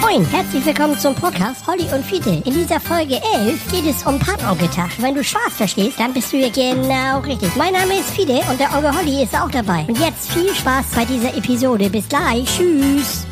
Moin, herzlich willkommen zum Podcast Holly und Fiete. In dieser Folge 11 geht es um Patenonkeltag. Wenn du Spaß verstehst, dann bist du hier genau richtig. Mein Name ist Fiete und der Onkel Holly ist auch dabei. Und jetzt viel Spaß bei dieser Episode. Bis gleich. Tschüss.